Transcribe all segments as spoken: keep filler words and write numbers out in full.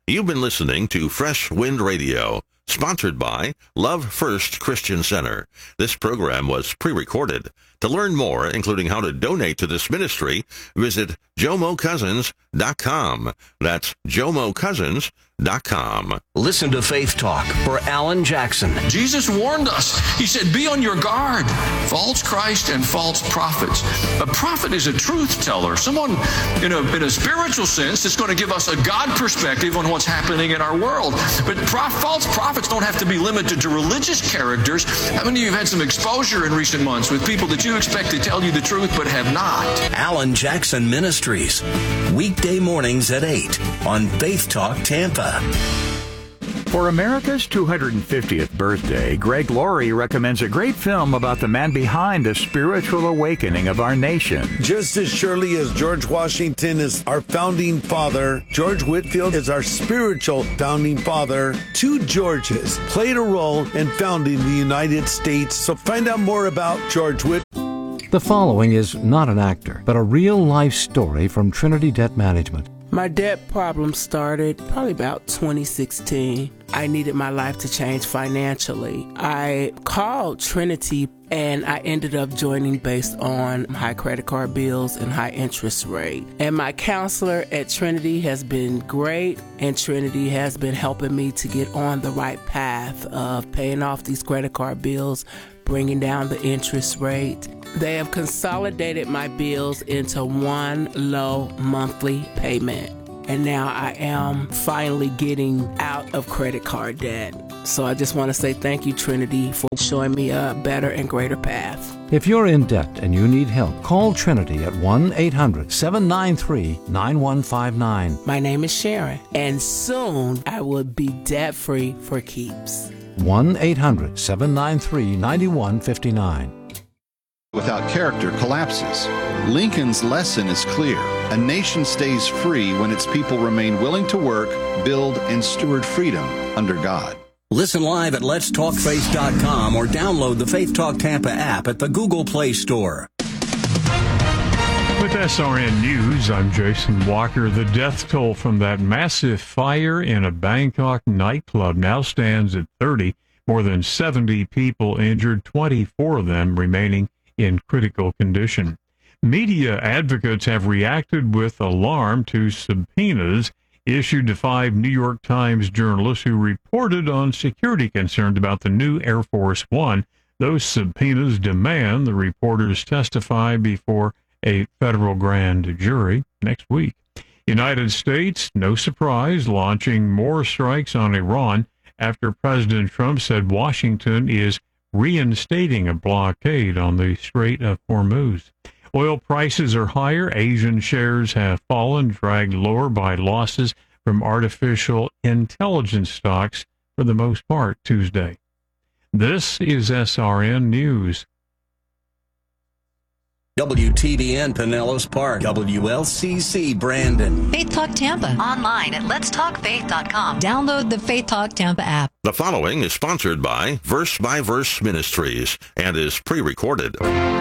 You've been listening to Fresh Wind Radio, sponsored by Love First Christian Center. This program was pre-recorded. To learn more, including how to donate to this ministry, visit jomo cousins dot com. That's jomo cousins dot com. Listen to Faith Talk for Alan Jackson. Jesus warned us. He said, be on your guard. False Christ and false prophets. A prophet is a truth teller. Someone in a, in a spiritual sense that's going to give us a God perspective on what's happening in our world. But prof, false prophets don't have to be limited to religious characters. How many of you have had some exposure in recent months with people that you expect to tell you the truth but have not? Alan Jackson Ministries. Weekday mornings at eight on Faith Talk Tampa. For America's two hundred fiftieth birthday, Greg Laurie recommends a great film about the man behind the spiritual awakening of our nation. Just as surely as George Washington is our founding father, George Whitefield is our spiritual founding father. Two Georges played a role in founding the United States. So find out more about George Whitefield. The following is not an actor, but a real-life story from Trinity Debt Management. My debt problem started probably about twenty sixteen. I needed my life to change financially. I called Trinity and I ended up joining based on high credit card bills and high interest rate. And my counselor at Trinity has been great, and Trinity has been helping me to get on the right path of paying off these credit card bills, bringing down the interest rate. They have consolidated my bills into one low monthly payment. And now I am finally getting out of credit card debt. So I just want to say thank you, Trinity, for showing me a better and greater path. If you're in debt and you need help, call Trinity at one eight hundred seven nine three nine one five nine. My name is Sharon, and soon I will be debt-free for keeps. one eight hundred seven nine three nine one five nine. Without character collapses. Lincoln's lesson is clear. A nation stays free when its people remain willing to work, build, and steward freedom under God. Listen live at lets talk faith dot com or download the Faith Talk Tampa app at the Google Play Store. With S R N News, I'm Jason Walker. The death toll from that massive fire in a Bangkok nightclub now stands at thirty. More than seventy people injured, twenty-four of them remaining in critical condition. Media advocates have reacted with alarm to subpoenas issued to five New York Times journalists who reported on security concerns about the new Air Force One. Those subpoenas demand the reporters testify before a federal grand jury next week. United States, no surprise, launching more strikes on Iran after President Trump said Washington is reinstating a blockade on the Strait of Hormuz. Oil prices are higher. Asian shares have fallen, dragged lower by losses from artificial intelligence stocks for the most part Tuesday. This is S R N News. W T B N Pinellas Park, W L C C Brandon. Faith Talk Tampa. Online at lets talk faith dot com. Download the Faith Talk Tampa app. The following is sponsored by Verse by Verse Ministries and is pre-recorded.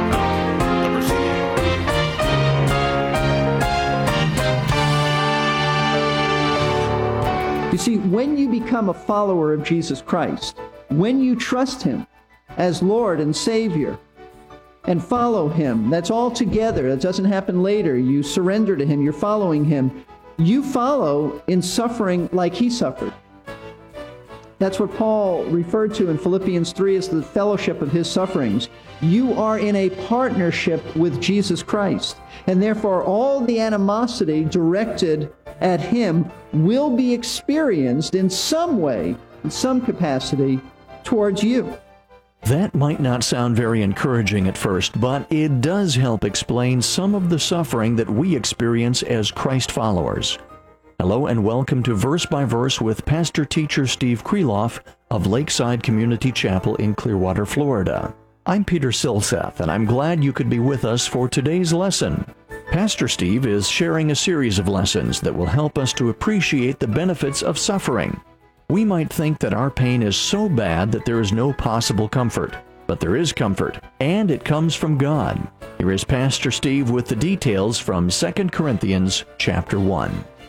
You see, when you become a follower of Jesus Christ, when you trust Him as Lord and Savior, and follow Him. That's all together. That doesn't happen later. You surrender to Him. You're following Him. You follow in suffering like He suffered. That's what Paul referred to in Philippians three as the fellowship of His sufferings. You are in a partnership with Jesus Christ. And therefore, all the animosity directed at Him will be experienced in some way, in some capacity, towards you. That might not sound very encouraging at first, but it does help explain some of the suffering that we experience as Christ followers. Hello and welcome to Verse by Verse with Pastor Teacher Steve Kreloff of Lakeside Community Chapel in Clearwater, Florida. I'm Peter Silseth, and I'm glad you could be with us for today's lesson. Pastor Steve is sharing a series of lessons that will help us to appreciate the benefits of suffering. We might think that our pain is so bad that there is no possible comfort, but there is comfort, and it comes from God. Here is Pastor Steve with the details from Second Corinthians chapter one.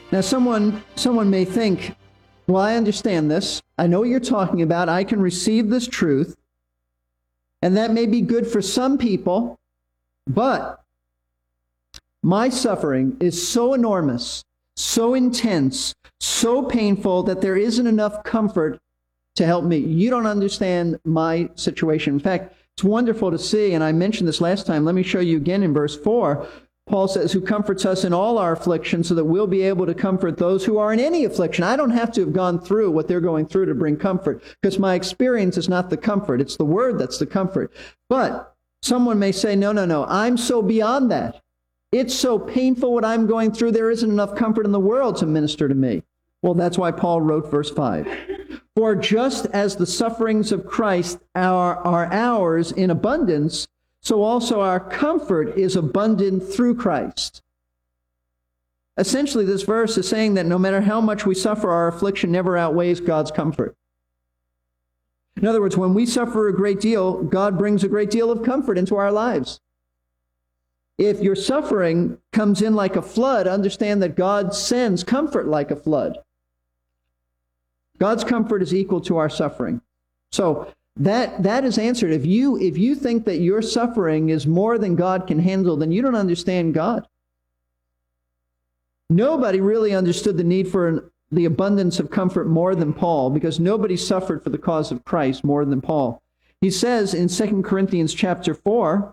Now, someone, someone may think, well, I understand this. I know what you're talking about. I can receive this truth. And that may be good for some people, but my suffering is so enormous, so intense, so painful that there isn't enough comfort to help me. You don't understand my situation. In fact, it's wonderful to see, and I mentioned this last time. Let me show you again in verse four. Paul says, who comforts us in all our affliction so that we'll be able to comfort those who are in any affliction. I don't have to have gone through what they're going through to bring comfort, because my experience is not the comfort. It's the word that's the comfort. But someone may say, no, no, no, I'm so beyond that. It's so painful what I'm going through, there isn't enough comfort in the world to minister to me. Well, that's why Paul wrote verse five. For just as the sufferings of Christ are, are ours in abundance, so also our comfort is abundant through Christ. Essentially, this verse is saying that no matter how much we suffer, our affliction never outweighs God's comfort. In other words, when we suffer a great deal, God brings a great deal of comfort into our lives. If your suffering comes in like a flood, understand that God sends comfort like a flood. God's comfort is equal to our suffering. So that that is answered. If you if you think that your suffering is more than God can handle, then you don't understand God. Nobody really understood the need for an, the abundance of comfort more than Paul, because nobody suffered for the cause of Christ more than Paul. He says in Second Corinthians chapter four,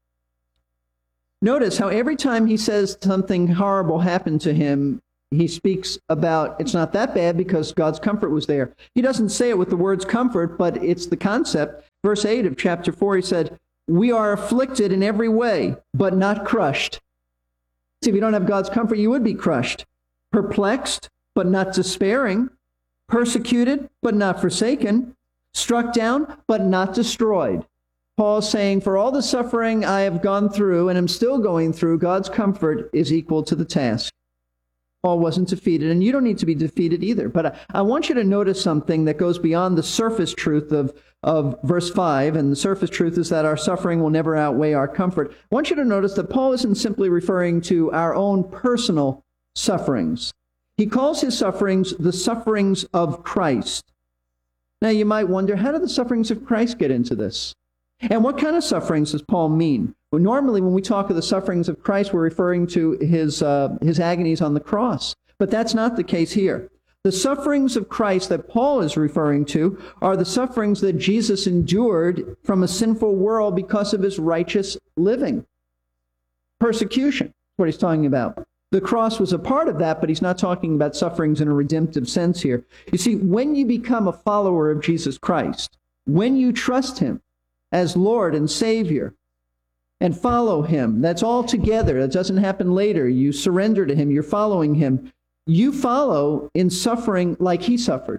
notice how every time he says something horrible happened to him, he speaks about it's not that bad because God's comfort was there. He doesn't say it with the words comfort, but it's the concept. Verse eight of chapter four, he said, we are afflicted in every way, but not crushed. See, if you don't have God's comfort, you would be crushed. Perplexed, but not despairing. Persecuted, but not forsaken. Struck down, but not destroyed. Paul's saying, for all the suffering I have gone through and am still going through, God's comfort is equal to the task. Paul wasn't defeated, and you don't need to be defeated either. But I, I want you to notice something that goes beyond the surface truth of, of verse five, and the surface truth is that our suffering will never outweigh our comfort. I want you to notice that Paul isn't simply referring to our own personal sufferings. He calls his sufferings the sufferings of Christ. Now you might wonder, how do the sufferings of Christ get into this? And what kind of sufferings does Paul mean? Well, normally when we talk of the sufferings of Christ, we're referring to his, uh, his agonies on the cross. But that's not the case here. The sufferings of Christ that Paul is referring to are the sufferings that Jesus endured from a sinful world because of his righteous living. Persecution, that's what he's talking about. The cross was a part of that, but he's not talking about sufferings in a redemptive sense here. You see, when you become a follower of Jesus Christ, when you trust him as Lord and Savior and follow him, that's all together. That doesn't happen later. You surrender to him. You're following him. You follow in suffering like he suffered.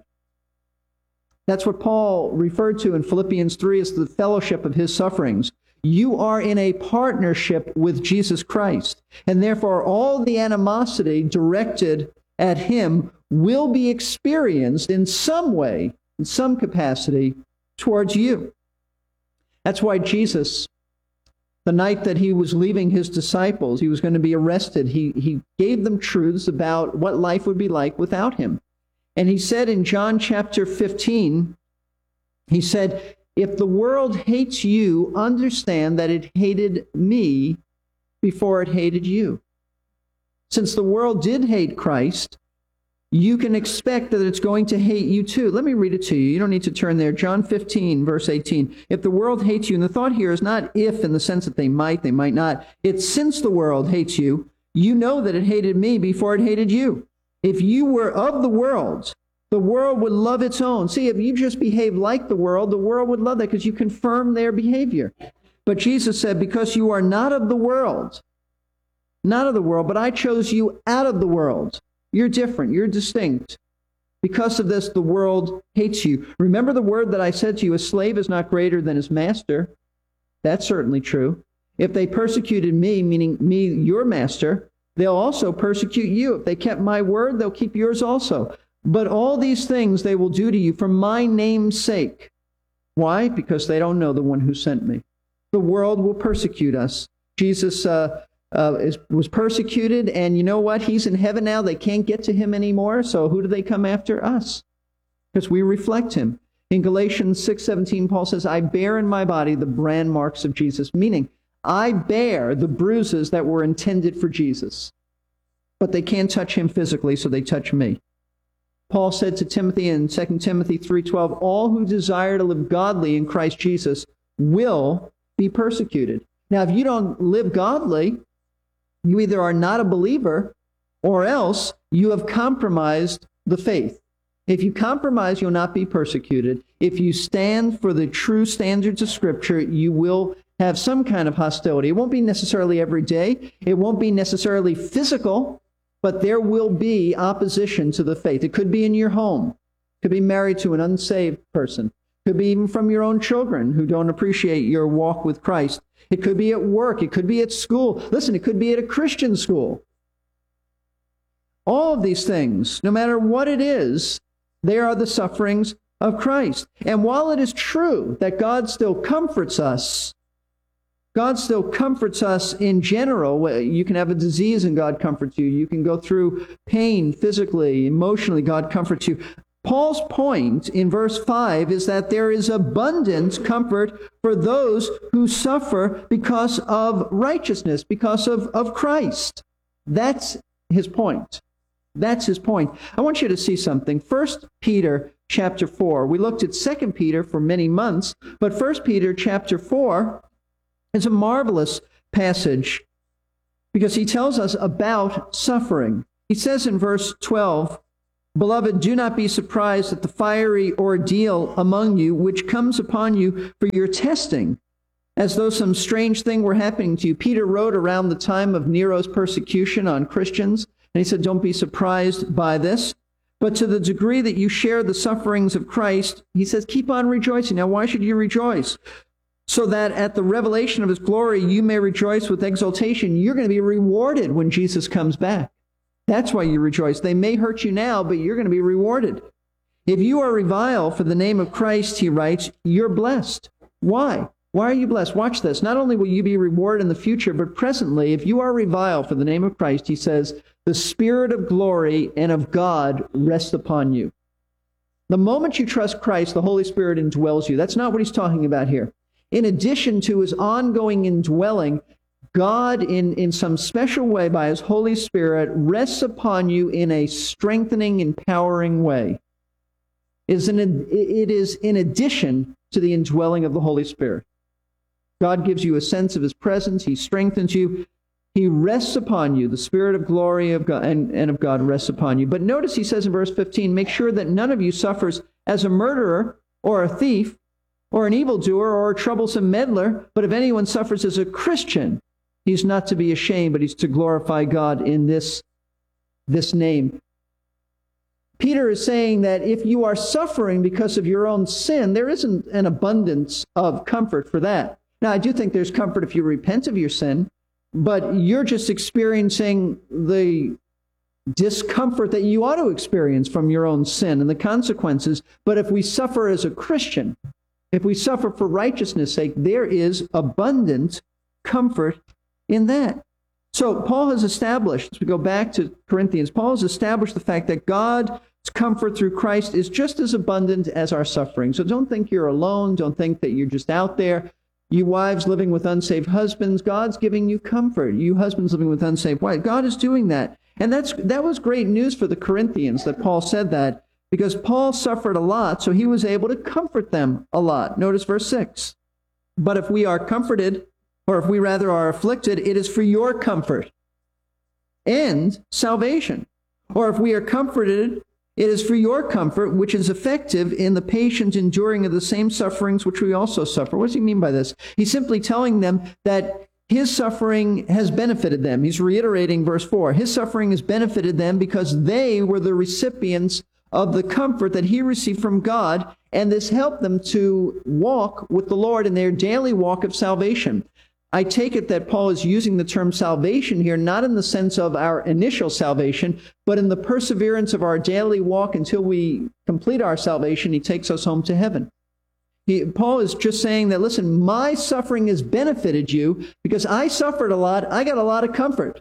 That's what Paul referred to in Philippians three as the fellowship of his sufferings. You are in a partnership with Jesus Christ, and therefore all the animosity directed at him will be experienced in some way, in some capacity, towards you. That's why Jesus, the night that he was leaving his disciples, he was going to be arrested, he, he gave them truths about what life would be like without him. And he said in John chapter fifteen, he said, if the world hates you, understand that it hated me before it hated you. Since the world did hate Christ, you can expect that it's going to hate you too. Let me read it to you. You don't need to turn there. John fifteen, verse eighteen. If the world hates you, and the thought here is not if in the sense that they might, they might not. It's since the world hates you, you know that it hated me before it hated you. If you were of the world, the world would love its own. See, if you just behave like the world, the world would love that because you confirm their behavior. But Jesus said, because you are not of the world, not of the world, but I chose you out of the world. You're different. You're distinct. Because of this, the world hates you. Remember the word that I said to you, a slave is not greater than his master. That's certainly true. If they persecuted me, meaning me, your master, they'll also persecute you. If they kept my word, they'll keep yours also. But all these things they will do to you for my name's sake. Why? Because they don't know the one who sent me. The world will persecute us. Jesus uh, uh, is, was persecuted, and you know what? He's in heaven now. They can't get to him anymore. So who do they come after? Us, because we reflect him. In Galatians six seventeen, Paul says, I bear in my body the brand marks of Jesus, meaning I bear the bruises that were intended for Jesus. But they can't touch him physically, so they touch me. Paul said to Timothy in Second Timothy three twelve, all who desire to live godly in Christ Jesus will be persecuted. Now, if you don't live godly, you either are not a believer or else you have compromised the faith. If you compromise, you'll not be persecuted. If you stand for the true standards of Scripture, you will have some kind of hostility. It won't be necessarily every day. It won't be necessarily physical, but there will be opposition to the faith. It could be in your home. It could be married to an unsaved person. It could be even from your own children who don't appreciate your walk with Christ. It could be at work. It could be at school. Listen, it could be at a Christian school. All of these things, no matter what it is, they are the sufferings of Christ. And while it is true that God still comforts us, God still comforts us in general. You can have a disease and God comforts you. You can go through pain physically, emotionally, God comforts you. Paul's point in verse five is that there is abundant comfort for those who suffer because of righteousness, because of, of Christ. That's his point. That's his point. I want you to see something. First Peter chapter four. We looked at Second Peter for many months, but First Peter chapter four is a marvelous passage because he tells us about suffering. He says in verse twelve, Beloved, do not be surprised at the fiery ordeal among you, which comes upon you for your testing, as though some strange thing were happening to you. Peter wrote around the time of Nero's persecution on Christians, and he said, don't be surprised by this. But to the degree that you share the sufferings of Christ, he says, keep on rejoicing. Now, why should you rejoice? So that at the revelation of his glory, you may rejoice with exultation. You're going to be rewarded when Jesus comes back. That's why you rejoice. They may hurt you now, but you're going to be rewarded. If you are reviled for the name of Christ, he writes, you're blessed. Why? Why are you blessed? Watch this. Not only will you be rewarded in the future, but presently, if you are reviled for the name of Christ, he says, the Spirit of glory and of God rests upon you. The moment you trust Christ, the Holy Spirit indwells you. That's not what he's talking about here. In addition to his ongoing indwelling, God, in, in some special way, by his Holy Spirit, rests upon you in a strengthening, empowering way. It is, in, it is in addition to the indwelling of the Holy Spirit. God gives you a sense of his presence. He strengthens you. He rests upon you. The Spirit of glory of God and, and of God rests upon you. But notice he says in verse fifteen, make sure that none of you suffers as a murderer or a thief or an evildoer or a troublesome meddler. But if anyone suffers as a Christian, he's not to be ashamed, but he's to glorify God in this, this name. Peter is saying that if you are suffering because of your own sin, there isn't an abundance of comfort for that. Now, I do think there's comfort if you repent of your sin, but you're just experiencing the discomfort that you ought to experience from your own sin and the consequences. But if we suffer as a Christian, if we suffer for righteousness' sake, there is abundant comfort in that. So Paul has established, as we go back to Corinthians, Paul has established the fact that God's comfort through Christ is just as abundant as our suffering. So don't think you're alone. Don't think that you're just out there. You wives living with unsaved husbands, God's giving you comfort. You husbands living with unsaved wives, God is doing that. And that's that was great news for the Corinthians that Paul said that, because Paul suffered a lot, so he was able to comfort them a lot. Notice verse six. But if we are comforted, or if we rather are afflicted, it is for your comfort and salvation. Or if we are comforted, it is for your comfort, which is effective in the patient enduring of the same sufferings which we also suffer. What does he mean by this? He's simply telling them that his suffering has benefited them. He's reiterating verse four. His suffering has benefited them because they were the recipients of the comfort that he received from God, and this helped them to walk with the Lord in their daily walk of salvation. I take it that Paul is using the term salvation here, not in the sense of our initial salvation, but in the perseverance of our daily walk until we complete our salvation. He takes us home to heaven. He, Paul is just saying that, listen, my suffering has benefited you because I suffered a lot. I got a lot of comfort.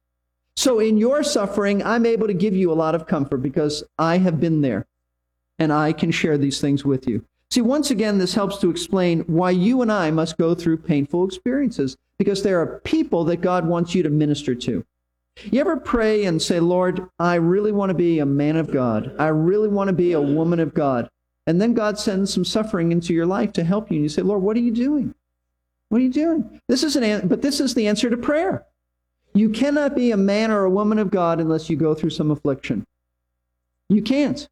So in your suffering, I'm able to give you a lot of comfort because I have been there and I can share these things with you. See, once again, this helps to explain why you and I must go through painful experiences, because there are people that God wants you to minister to. You ever pray and say, Lord, I really want to be a man of God. I really want to be a woman of God. And then God sends some suffering into your life to help you. And you say, Lord, what are you doing? What are you doing? This is an an- but this is the answer to prayer. You cannot be a man or a woman of God unless you go through some affliction. You can't.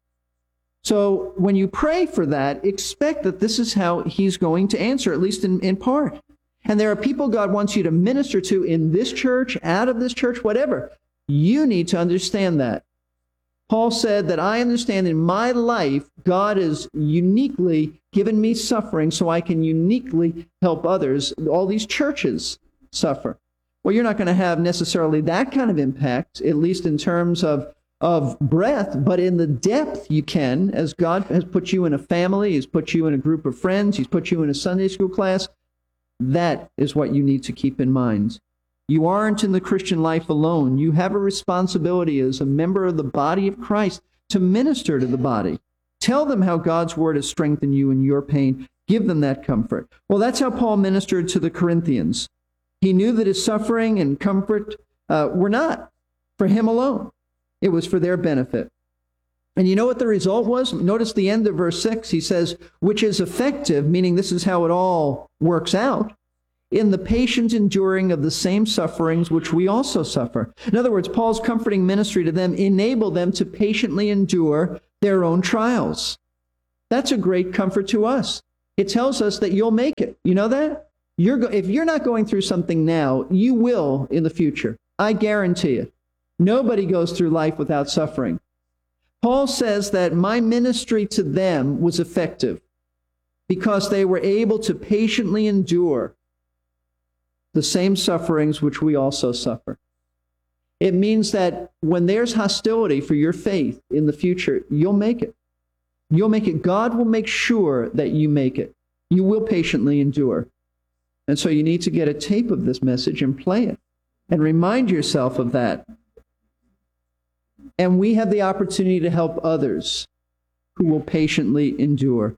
So when you pray for that, expect that this is how he's going to answer, at least in, in part. And there are people God wants you to minister to in this church, out of this church, whatever. You need to understand that. Paul said that I understand in my life, God has uniquely given me suffering so I can uniquely help others. All these churches suffer. Well, you're not going to have necessarily that kind of impact, at least in terms of, of breadth, but in the depth you can, as God has put you in a family, He's put you in a group of friends, He's put you in a Sunday school class. That is what you need to keep in mind. You aren't in the Christian life alone. You have a responsibility as a member of the body of Christ to minister to the body. Tell them how God's word has strengthened you in your pain. Give them that comfort. Well, that's how Paul ministered to the Corinthians. He knew that his suffering and comfort uh, were not for him alone. It was for their benefit. And you know what the result was? Notice the end of verse six. He says, which is effective, meaning this is how it all works out, in the patient enduring of the same sufferings which we also suffer. In other words, Paul's comforting ministry to them enabled them to patiently endure their own trials. That's a great comfort to us. It tells us that you'll make it. You know that? You're go- if you're not going through something now, you will in the future. I guarantee it. Nobody goes through life without suffering. Paul says that my ministry to them was effective because they were able to patiently endure the same sufferings which we also suffer. It means that when there's hostility for your faith in the future, you'll make it. You'll make it. God will make sure that you make it. You will patiently endure. And so you need to get a tape of this message and play it and remind yourself of that. And we have the opportunity to help others who will patiently endure.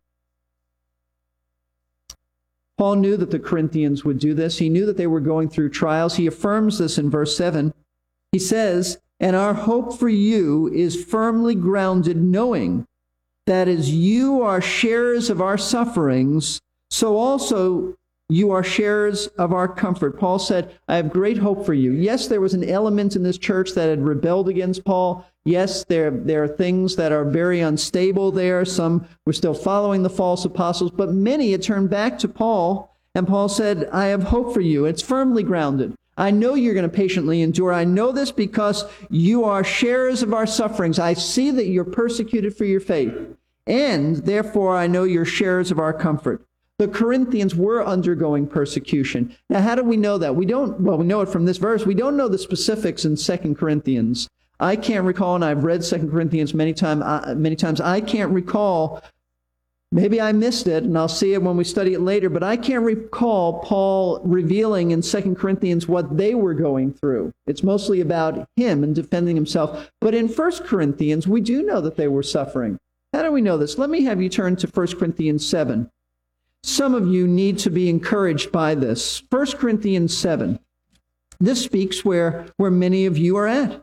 Paul knew that the Corinthians would do this. He knew that they were going through trials. He affirms this in verse seven. He says, and our hope for you is firmly grounded, knowing that as you are sharers of our sufferings, so also you are sharers of our comfort. Paul said, I have great hope for you. Yes, there was an element in this church that had rebelled against Paul. Yes, there, there are things that are very unstable there. Some were still following the false apostles, but many had turned back to Paul. And Paul said, I have hope for you. It's firmly grounded. I know you're going to patiently endure. I know this because you are sharers of our sufferings. I see that you're persecuted for your faith. And therefore, I know you're sharers of our comfort. The Corinthians were undergoing persecution. Now, how do we know that? We don't, well, we know it from this verse. We don't know the specifics in Second Corinthians. I can't recall, and I've read Second Corinthians many, time, uh, many times. I can't recall, maybe I missed it, and I'll see it when we study it later, but I can't recall Paul revealing in Second Corinthians what they were going through. It's mostly about him and defending himself. But in First Corinthians, we do know that they were suffering. How do we know this? Let me have you turn to First Corinthians seven. Some of you need to be encouraged by this. First Corinthians seven. This speaks where, where many of you are at.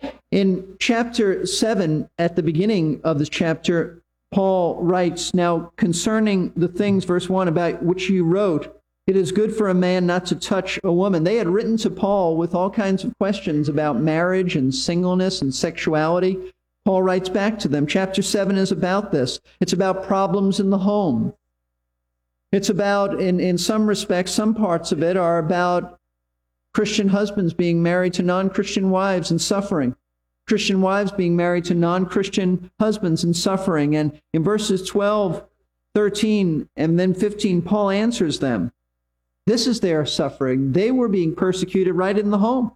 In chapter seven, at the beginning of this chapter, Paul writes, now concerning the things, verse one, about which you wrote, it is good for a man not to touch a woman. They had written to Paul with all kinds of questions about marriage and singleness and sexuality. Paul writes back to them. Chapter seven is about this. It's about problems in the home. It's about, in, in some respects, some parts of it are about Christian husbands being married to non-Christian wives and suffering. Christian wives being married to non-Christian husbands and suffering. And in verses twelve, thirteen, and then fifteen, Paul answers them. This is their suffering. They were being persecuted right in the home.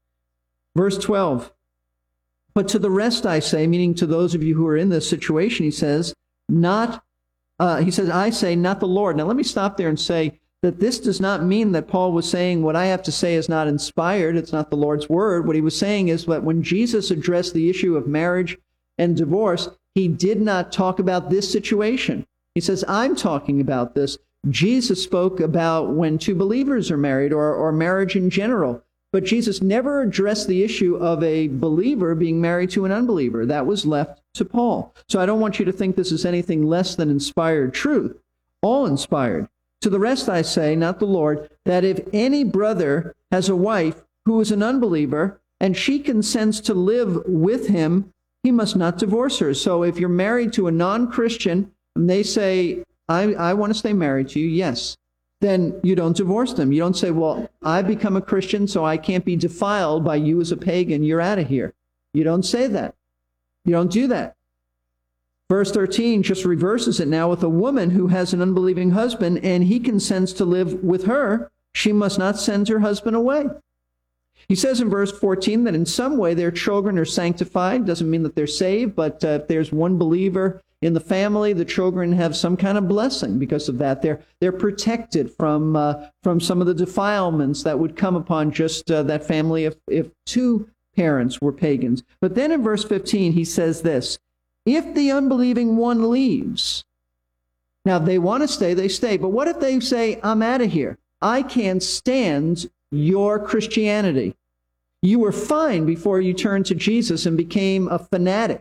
Verse twelve, but to the rest I say, meaning to those of you who are in this situation, he says, not Uh, he says, I say, not the Lord. Now, let me stop there and say that this does not mean that Paul was saying what I have to say is not inspired. It's not the Lord's word. What he was saying is that when Jesus addressed the issue of marriage and divorce, he did not talk about this situation. He says, I'm talking about this. Jesus spoke about when two believers are married, or, or marriage in general. But Jesus never addressed the issue of a believer being married to an unbeliever. That was left to Paul. So I don't want you to think this is anything less than inspired truth. All inspired. To the rest I say, not the Lord, that if any brother has a wife who is an unbeliever, and she consents to live with him, he must not divorce her. So if you're married to a non-Christian, and they say, I, I want to stay married to you, yes, then you don't divorce them. You don't say, well, I become a Christian, so I can't be defiled by you as a pagan. You're out of here. You don't say that. You don't do that. Verse thirteen just reverses it now with a woman who has an unbelieving husband, and he consents to live with her. She must not send her husband away. He says in verse fourteen that in some way their children are sanctified. Doesn't mean that they're saved, but uh, if there's one believer in the family, the children have some kind of blessing because of that. They're they're protected from uh, from some of the defilements that would come upon just uh, that family if if two parents were pagans. But then in verse fifteen he says this: if the unbelieving one leaves, now they want to stay, they stay. But what if they say, I'm out of here. I can't stand your Christianity. You were fine before you turned to Jesus and became a fanatic.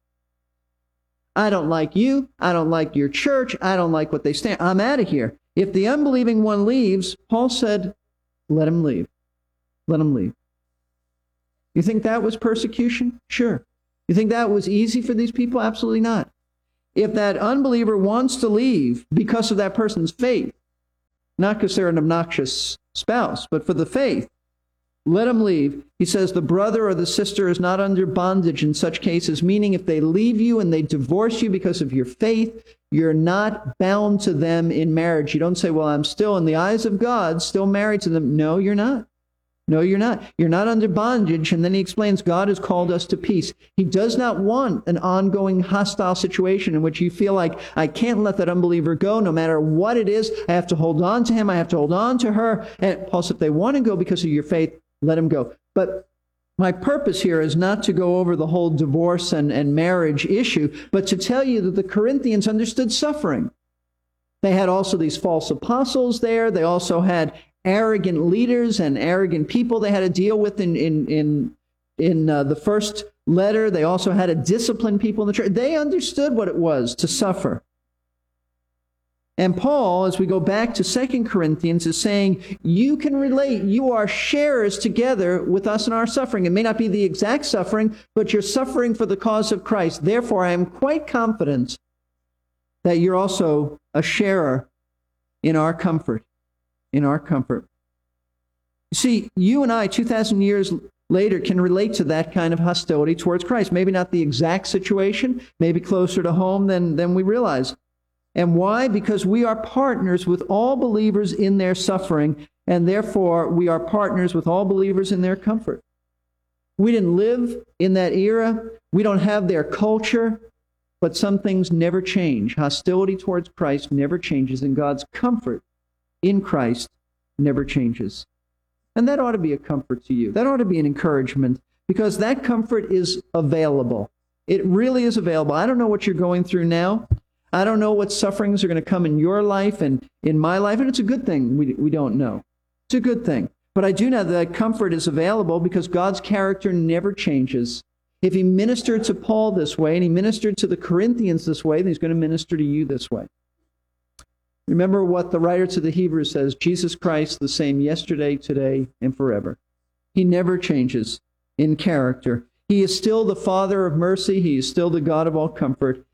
I don't like you. I don't like your church. I don't like what they stand. I'm out of here. If the unbelieving one leaves, Paul said, let him leave. Let him leave. You think that was persecution? Sure. You think that was easy for these people? Absolutely not. If that unbeliever wants to leave because of that person's faith, not because they're an obnoxious spouse, but for the faith, let them leave. He says the brother or the sister is not under bondage in such cases, meaning if they leave you and they divorce you because of your faith, you're not bound to them in marriage. You don't say, well, I'm still, in the eyes of God, still married to them. No, you're not. No, you're not. You're not under bondage. And then he explains God has called us to peace. He does not want an ongoing hostile situation in which you feel like, I can't let that unbeliever go no matter what it is. I have to hold on to him. I have to hold on to her. And Paul said, if they want to go because of your faith, let him go. But my purpose here is not to go over the whole divorce and, and marriage issue, but to tell you that the Corinthians understood suffering. They had also these false apostles there. They also had arrogant leaders and arrogant people they had to deal with in in in in uh, the first letter. They also had to discipline people in the church. They understood what it was to suffer. And Paul, as we go back to Second Corinthians, is saying, you can relate. You are sharers together with us in our suffering. It may not be the exact suffering, but you're suffering for the cause of Christ. Therefore, I am quite confident that you're also a sharer in our comfort. In our comfort. See, you and I, two thousand years later, can relate to that kind of hostility towards Christ. Maybe not the exact situation, maybe closer to home than, than we realize. And why? Because we are partners with all believers in their suffering, and therefore we are partners with all believers in their comfort. We didn't live in that era. We don't have their culture, but some things never change. Hostility towards Christ never changes, and God's comfort in Christ never changes. And that ought to be a comfort to you. That ought to be an encouragement, because that comfort is available. It really is available. I don't know what you're going through now. I don't know what sufferings are going to come in your life and in my life, and it's a good thing we, we don't know. It's a good thing. But I do know that comfort is available because God's character never changes. If he ministered to Paul this way, and he ministered to the Corinthians this way, then he's going to minister to you this way. Remember what the writer to the Hebrews says, Jesus Christ, the same yesterday, today, and forever. He never changes in character. He is still the Father of mercy. He is still the God of all comfort.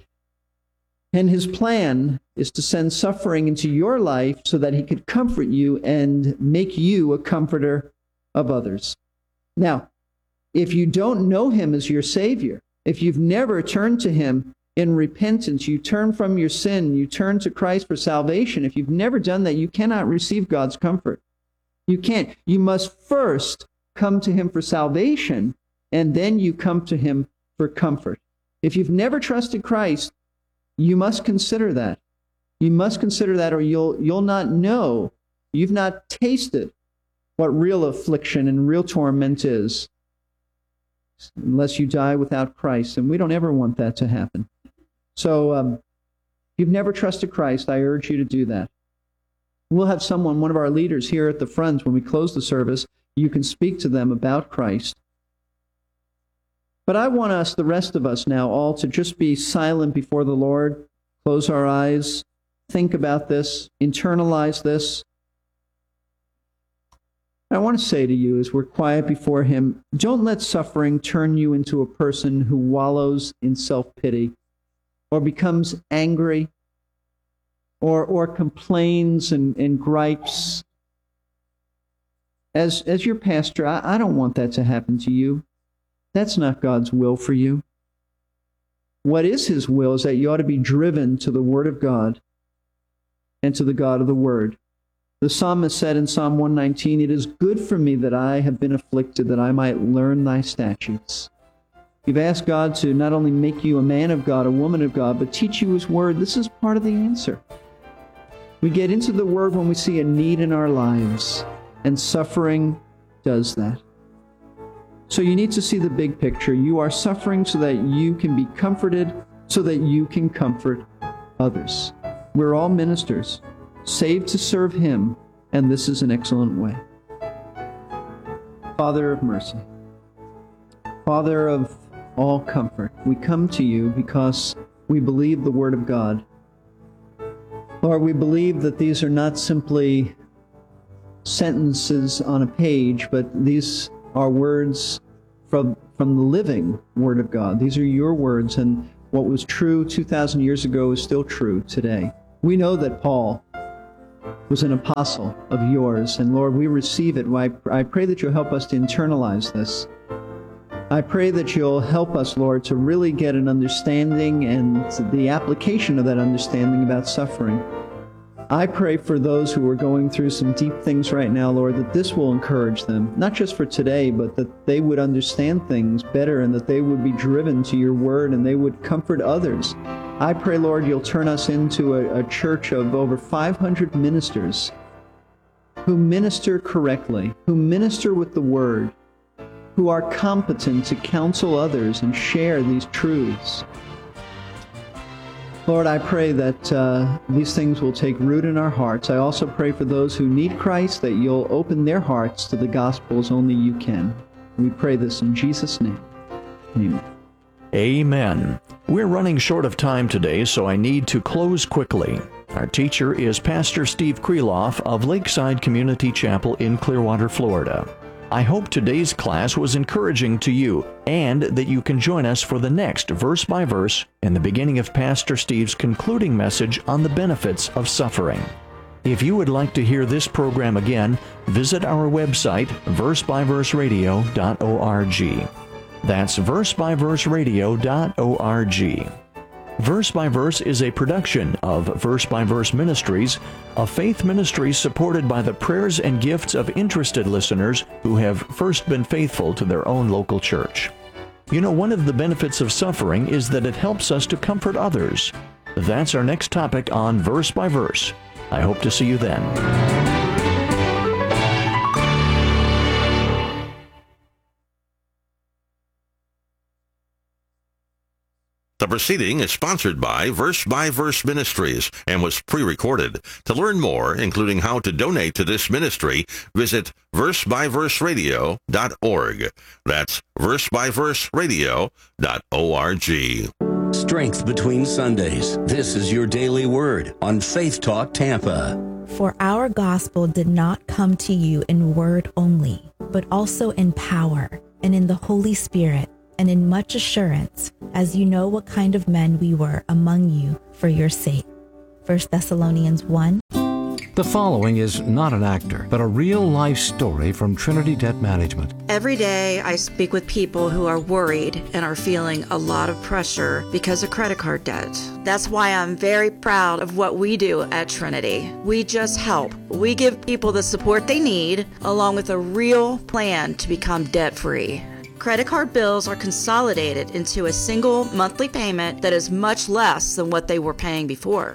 And his plan is to send suffering into your life so that he could comfort you and make you a comforter of others. Now, if you don't know him as your Savior, if you've never turned to him in repentance, you turn from your sin, you turn to Christ for salvation. If you've never done that, you cannot receive God's comfort. You can't. You must first come to him for salvation, and then you come to him for comfort. If you've never trusted Christ, you must consider that. You must consider that, or you'll you'll not know. You've not tasted what real affliction and real torment is unless you die without Christ. And we don't ever want that to happen. So um, if you've never trusted Christ, I urge you to do that. We'll have someone, one of our leaders here at the front, when we close the service, you can speak to them about Christ. But I want us, the rest of us now, all to just be silent before the Lord, close our eyes, think about this, internalize this. I want to say to you, as we're quiet before Him, don't let suffering turn you into a person who wallows in self-pity or becomes angry or or complains and, and gripes. As, as your pastor, I, I don't want that to happen to you. That's not God's will for you. What is His will is that you ought to be driven to the Word of God and to the God of the Word. The psalmist said in Psalm one nineteen, "It is good for me that I have been afflicted, that I might learn thy statutes." You've asked God to not only make you a man of God, a woman of God, but teach you His Word. This is part of the answer. We get into the Word when we see a need in our lives, and suffering does that. So you need to see the big picture. You are suffering so that you can be comforted, so that you can comfort others. We're all ministers, saved to serve Him, and this is an excellent way. Father of mercy, Father of all comfort, we come to you because we believe the Word of God. Lord, we believe that these are not simply sentences on a page, but these are words from, from the living Word of God. These are your words, and what was true two thousand years ago is still true today. We know that Paul was an apostle of yours, and Lord, we receive it. I, I pray that you'll help us to internalize this. I pray that you'll help us, Lord, to really get an understanding and the application of that understanding about suffering. I pray for those who are going through some deep things right now, Lord, that this will encourage them, not just for today, but that they would understand things better and that they would be driven to your word and they would comfort others. I pray, Lord, you'll turn us into a, a church of over five hundred ministers who minister correctly, who minister with the word, who are competent to counsel others and share these truths. Lord, I pray that uh, these things will take root in our hearts. I also pray for those who need Christ, that you'll open their hearts to the gospel as only you can. We pray this in Jesus' name. Amen. Amen. We're running short of time today, so I need to close quickly. Our teacher is Pastor Steve Kreloff of Lakeside Community Chapel in Clearwater, Florida. I hope today's class was encouraging to you and that you can join us for the next verse by verse and the beginning of Pastor Steve's concluding message on the benefits of suffering. If you would like to hear this program again, visit our website, verse by verse radio dot org. That's verse by verse radio dot org. Verse by Verse is a production of Verse by Verse Ministries, a faith ministry supported by the prayers and gifts of interested listeners who have first been faithful to their own local church. You know, one of the benefits of suffering is that it helps us to comfort others. That's our next topic on Verse by Verse. I hope to see you then. The proceeding is sponsored by Verse by Verse Ministries and was pre-recorded. To learn more, including how to donate to this ministry, visit verse by verse radio dot org. That's verse by verse radio dot org. Strength between Sundays. This is your daily word on Faith Talk Tampa. For our gospel did not come to you in word only, but also in power and in the Holy Spirit, and in much assurance, as you know what kind of men we were among you for your sake. First Thessalonians one. The following is not an actor, but a real-life story from Trinity Debt Management. Every day I speak with people who are worried and are feeling a lot of pressure because of credit card debt. That's why I'm very proud of what we do at Trinity. We just help. We give people the support they need, along with a real plan to become debt-free. Credit card bills are consolidated into a single monthly payment that is much less than what they were paying before.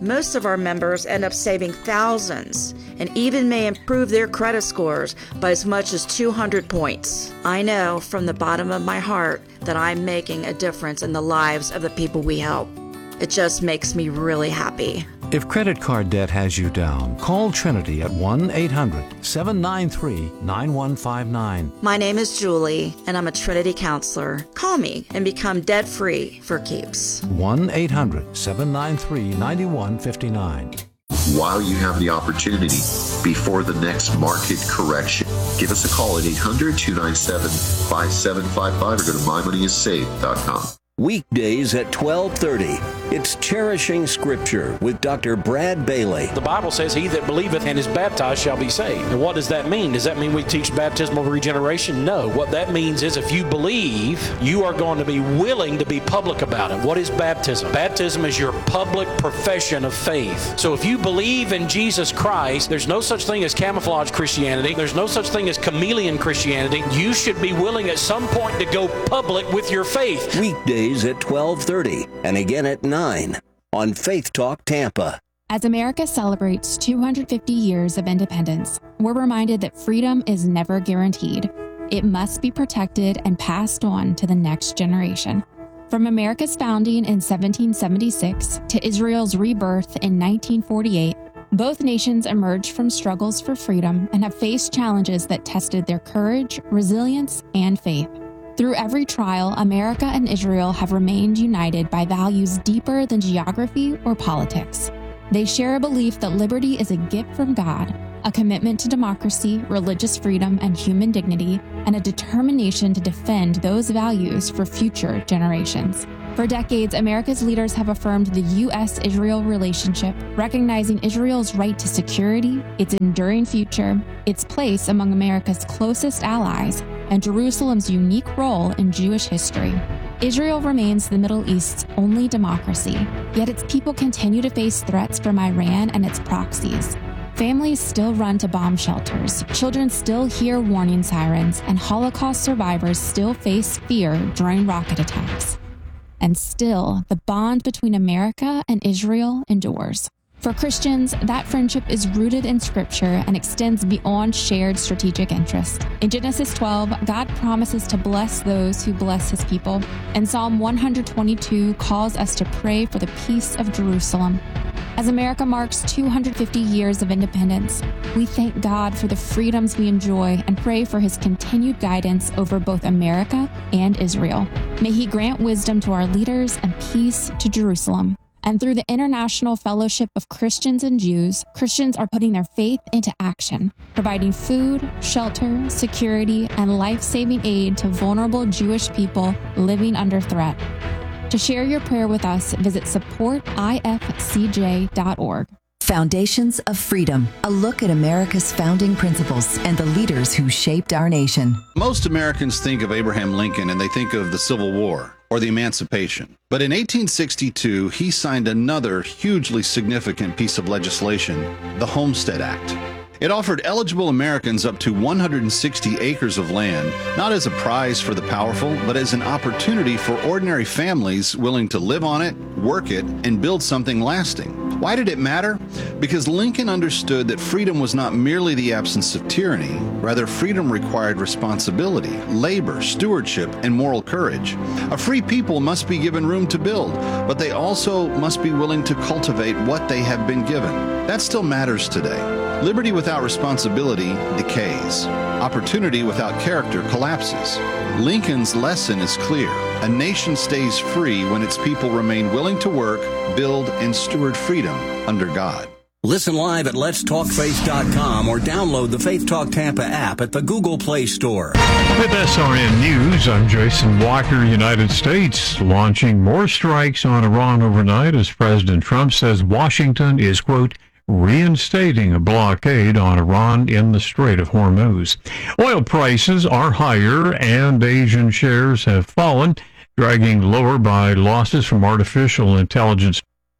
Most of our members end up saving thousands and even may improve their credit scores by as much as two hundred points. I know from the bottom of my heart that I'm making a difference in the lives of the people we help. It just makes me really happy. If credit card debt has you down, call Trinity at one eight hundred seven nine three nine one five nine. My name is Julie, and I'm a Trinity counselor. Call me and become debt-free for keeps. one eight hundred seven nine three nine one five nine. While you have the opportunity, before the next market correction, give us a call at eight hundred two nine seven five seven five five or go to my money is saved dot com. Weekdays at twelve thirty. It's Cherishing Scripture with Doctor Brad Bailey. The Bible says, he that believeth and is baptized shall be saved. And what does that mean? Does that mean we teach baptismal regeneration? No. What that means is if you believe, you are going to be willing to be public about it. What is baptism? Baptism is your public profession of faith. So if you believe in Jesus Christ, there's no such thing as camouflage Christianity. There's no such thing as chameleon Christianity. You should be willing at some point to go public with your faith. Weekdays at twelve thirty and again at nine on Faith Talk Tampa. As America celebrates two hundred fifty years of independence, we're reminded that freedom is never guaranteed. It must be protected and passed on to the next generation. From America's founding in seventeen seventy-six to Israel's rebirth in nineteen forty-eight, both nations emerged from struggles for freedom and have faced challenges that tested their courage, resilience, and faith. Through every trial, America and Israel have remained united by values deeper than geography or politics. They share a belief that liberty is a gift from God, a commitment to democracy, religious freedom, and human dignity, and a determination to defend those values for future generations. For decades, America's leaders have affirmed the U S Israel relationship, recognizing Israel's right to security, its enduring future, its place among America's closest allies, and Jerusalem's unique role in Jewish history. Israel remains the Middle East's only democracy, yet its people continue to face threats from Iran and its proxies. Families still run to bomb shelters, children still hear warning sirens, and Holocaust survivors still face fear during rocket attacks. And still, the bond between America and Israel endures. For Christians, that friendship is rooted in Scripture and extends beyond shared strategic interest. In Genesis twelve, God promises to bless those who bless his people, and Psalm one twenty-two calls us to pray for the peace of Jerusalem. As America marks two hundred fifty years of independence, we thank God for the freedoms we enjoy and pray for his continued guidance over both America and Israel. May he grant wisdom to our leaders and peace to Jerusalem. And through the International Fellowship of Christians and Jews, Christians are putting their faith into action, providing food, shelter, security, and life-saving aid to vulnerable Jewish people living under threat. To share your prayer with us, visit support I F C J dot org. Foundations of Freedom, a look at America's founding principles and the leaders who shaped our nation. Most Americans think of Abraham Lincoln and they think of the Civil War or the Emancipation. But in eighteen sixty-two, he signed another hugely significant piece of legislation, the Homestead Act. It offered eligible Americans up to one hundred sixty acres of land, not as a prize for the powerful, but as an opportunity for ordinary families willing to live on it, work it, and build something lasting. Why did it matter? Because Lincoln understood that freedom was not merely the absence of tyranny, rather freedom required responsibility, labor, stewardship, and moral courage. A free people must be given room to build, but they also must be willing to cultivate what they have been given. That still matters today. Liberty without responsibility decays. Opportunity without character collapses. Lincoln's lesson is clear. A nation stays free when its people remain willing to work, build, and steward freedom under God. Listen live at lets talk faith dot com or download the Faith Talk Tampa app at the Google Play Store. With S R N News, I'm Jason Walker. United States launching more strikes on Iran overnight as President Trump says Washington is, quote, reinstating a blockade on Iran in the Strait of Hormuz. Oil prices are higher and Asian shares have fallen, dragging lower by losses from artificial intelligence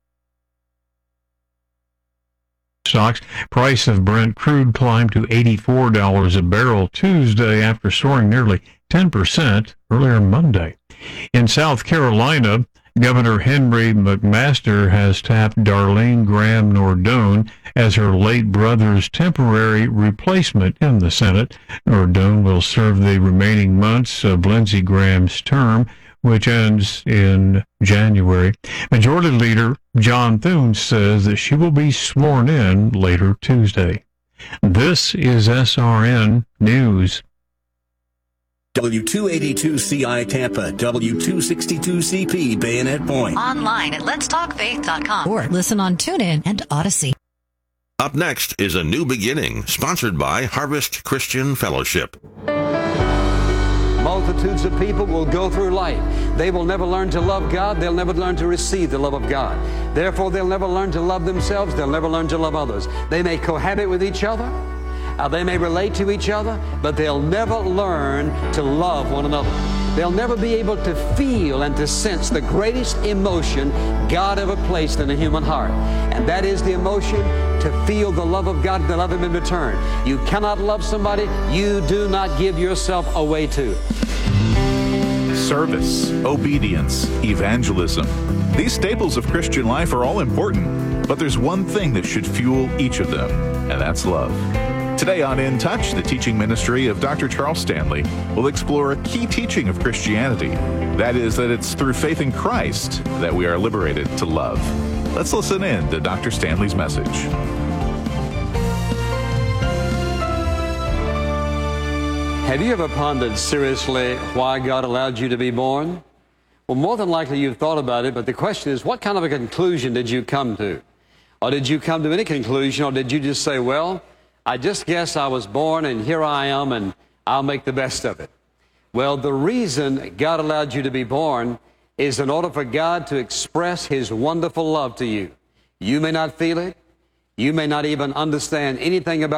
stocks. Price of Brent crude climbed to eighty-four dollars a barrel Tuesday after soaring nearly ten percent earlier Monday. In South Carolina, Governor Henry McMaster has tapped Darlene Graham Nordone as her late brother's temporary replacement in the Senate. Nordone will serve the remaining months of Lindsey Graham's term, which ends in January. Majority Leader John Thune says that she will be sworn in later Tuesday. This is S R N News. W two eighty-two C I Tampa, W two sixty-two C P Bayonet Point. Online at lets talk faith dot com or listen on TuneIn and Odyssey. Up next is A New Beginning, sponsored by Harvest Christian Fellowship. Multitudes of people will go through life. They will never learn to love God. They'll never learn to receive the love of God. Therefore, they'll never learn to love themselves. They'll never learn to love others. They may cohabit with each other. Uh, they may relate to each other, but they'll never learn to love one another. They'll never be able to feel and to sense the greatest emotion God ever placed in a human heart. And that is the emotion to feel the love of God and to love Him in return. You cannot love somebody you do not give yourself away to. Service, obedience, evangelism. These staples of Christian life are all important, but there's one thing that should fuel each of them, and that's love. Today on In Touch, the teaching ministry of Doctor Charles Stanley will explore a key teaching of Christianity. That is, that it's through faith in Christ that we are liberated to love. Let's listen in to Doctor Stanley's message. Have you ever pondered seriously why God allowed you to be born? Well, more than likely you've thought about it, but the question is, what kind of a conclusion did you come to? Or did you come to any conclusion, or did you just say, well, I just guess I was born and here I am and I'll make the best of it? Well, the reason God allowed you to be born is in order for God to express His wonderful love to you. You may not feel it. You may not even understand anything about